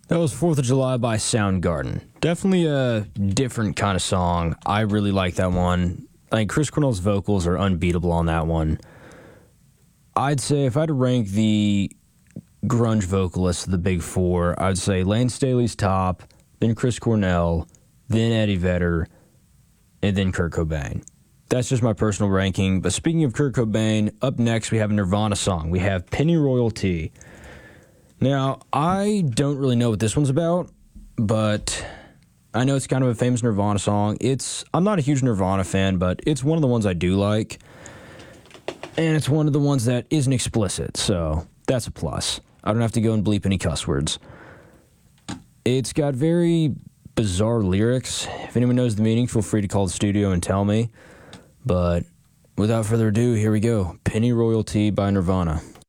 That was 4th of July by Soundgarden. Definitely a different kind of song. I really like that one. I think Chris Cornell's vocals are unbeatable on that one. I'd say if I had to rank the grunge vocalists of the big four, I'd say Lane Staley's top, then Chris Cornell, then Eddie Vedder, and then Kurt Cobain. That's just my personal ranking. But speaking of Kurt Cobain, up next we have a Nirvana song. We have Pennyroyal Tea. Now, I don't really know what this one's about, but I know it's kind of a famous Nirvana song. I'm not a huge Nirvana fan, but it's one of the ones I do like. And it's one of the ones that isn't explicit, so that's a plus. I don't have to go and bleep any cuss words. It's got very bizarre lyrics. If anyone knows the meaning, feel free to call the studio and tell me. But without further ado, here we go. Pennyroyal Tea by Nirvana.